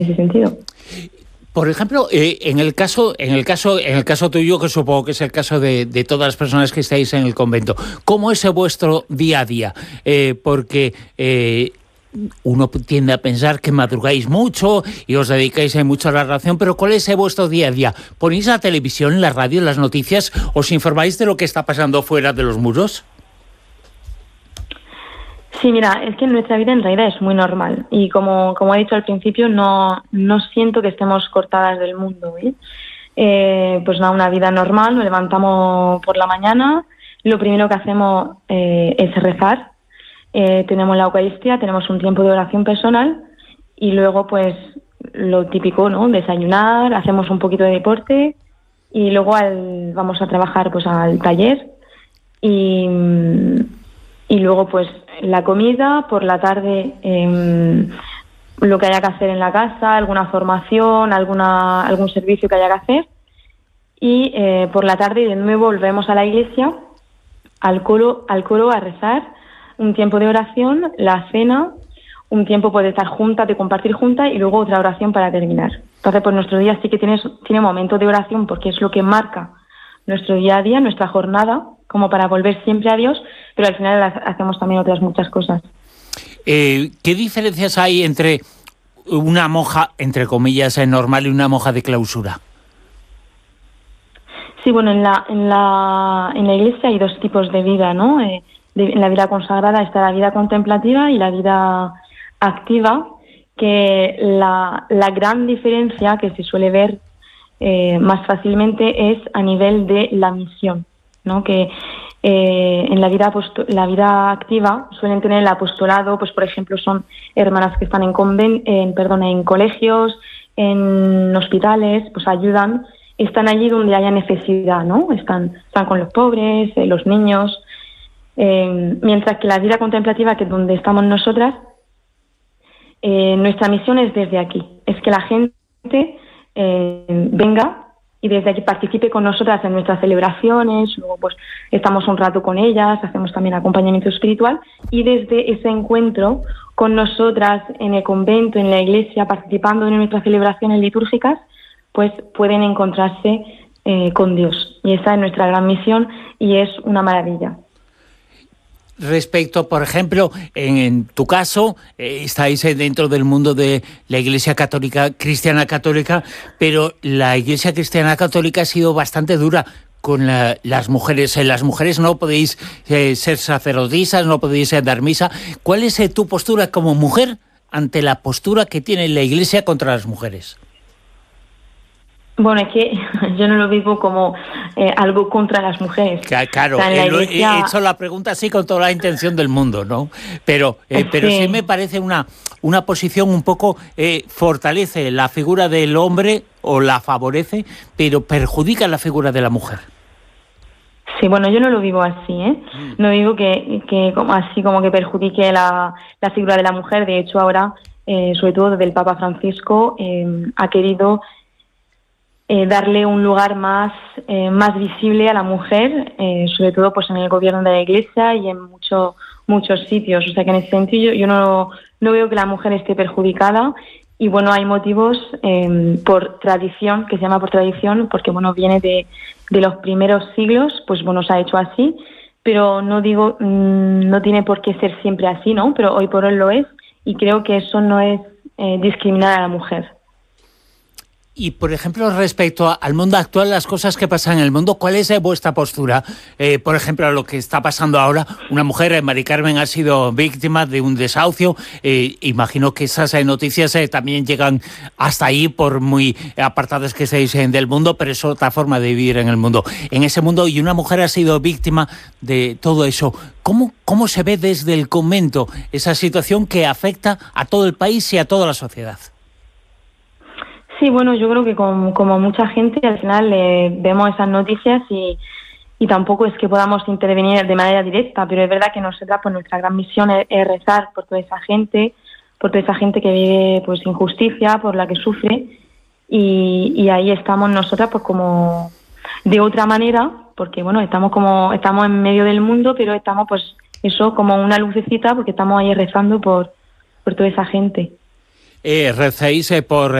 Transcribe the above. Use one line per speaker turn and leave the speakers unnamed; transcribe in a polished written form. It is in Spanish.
ese sentido.
Por ejemplo, en el caso tuyo, que supongo que es el caso de todas las personas que estáis en el convento, ¿cómo es vuestro día a día? Porque uno tiende a pensar que madrugáis mucho y os dedicáis mucho a la oración, pero ¿cuál es vuestro día a día? ¿Ponéis la televisión, la radio, las noticias? ¿Os informáis de lo que está pasando fuera de los muros?
Sí, mira, es que nuestra vida en realidad es muy normal y como he dicho al principio, no siento que estemos cortadas del mundo, pues nada, una vida normal, nos levantamos por la mañana, lo primero que hacemos es rezar, tenemos la Eucaristía, tenemos un tiempo de oración personal y luego pues lo típico, ¿no? Desayunar, hacemos un poquito de deporte y luego vamos a trabajar pues al taller y luego pues la comida, por la tarde lo que haya que hacer en la casa, alguna formación, algún servicio que haya que hacer y por la tarde de nuevo volvemos a la iglesia, al coro a rezar, un tiempo de oración, la cena, un tiempo de estar juntas, de compartir juntas y luego otra oración para terminar. Entonces pues nuestro día sí que tiene momentos de oración porque es lo que marca nuestro día a día, nuestra jornada, como para volver siempre a Dios, pero al final hacemos también otras muchas cosas.
¿Qué diferencias hay entre una monja, entre comillas, normal y una monja de clausura?
Sí, bueno, en la iglesia hay dos tipos de vida, ¿no? En la vida consagrada está la vida contemplativa y la vida activa, que la gran diferencia que se suele ver más fácilmente es a nivel de la misión, ¿no? Que en la vida activa suelen tener el apostolado, pues por ejemplo son hermanas que están en colegios, en hospitales, pues ayudan, están allí donde haya necesidad, ¿no? Están con los pobres, los niños, mientras que la vida contemplativa, que es donde estamos nosotras, nuestra misión es desde aquí, es que la gente venga y desde aquí participe con nosotras en nuestras celebraciones, luego pues estamos un rato con ellas, hacemos también acompañamiento espiritual y desde ese encuentro con nosotras en el convento, en la iglesia, participando en nuestras celebraciones litúrgicas, pues pueden encontrarse con Dios. Y esa es nuestra gran misión y es una maravilla.
Respecto, por ejemplo, en tu caso, estáis dentro del mundo de la Iglesia Católica, Cristiana Católica, pero la Iglesia Cristiana Católica ha sido bastante dura con las mujeres. Las mujeres no podéis ser sacerdotisas, no podéis dar misa. ¿Cuál es tu postura como mujer ante la postura que tiene la Iglesia contra las mujeres?
Bueno, es que yo no lo vivo como algo contra las mujeres.
Claro,
o sea,
he hecho la pregunta así con toda la intención del mundo, ¿no? Pero sí me parece una posición un poco fortalece la figura del hombre o la favorece, pero perjudica la figura de la mujer.
Sí, bueno, yo no lo vivo así, No vivo que así como que perjudique la figura de la mujer. De hecho, ahora, sobre todo desde el Papa Francisco, ha querido darle un lugar más visible a la mujer, sobre todo pues en el gobierno de la Iglesia y en muchos sitios. O sea que en ese sentido yo no veo que la mujer esté perjudicada y bueno, hay motivos por tradición, que se llama por tradición, porque bueno, viene de los primeros siglos, pues bueno, se ha hecho así, pero no digo, no tiene por qué ser siempre así, ¿no? Pero hoy por hoy lo es y creo que eso no es discriminar a la mujer.
Y, por ejemplo, respecto al mundo actual, las cosas que pasan en el mundo, ¿cuál es vuestra postura? Por ejemplo, lo que está pasando ahora, una mujer, Mari Carmen, ha sido víctima de un desahucio. Imagino que esas noticias también llegan hasta ahí, por muy apartadas que estéis del mundo, pero es otra forma de vivir en el mundo. En ese mundo, y una mujer ha sido víctima de todo eso. ¿Cómo se ve desde el convento esa situación que afecta a todo el país y a toda la sociedad?
Sí, bueno, yo creo que como mucha gente al final vemos esas noticias y tampoco es que podamos intervenir de manera directa, pero es verdad que nosotras, pues nuestra gran misión es rezar por toda esa gente que vive pues injusticia, por la que sufre y ahí estamos nosotras pues como de otra manera, porque bueno, estamos en medio del mundo, pero estamos pues eso como una lucecita porque estamos ahí rezando por toda esa gente.
recéis por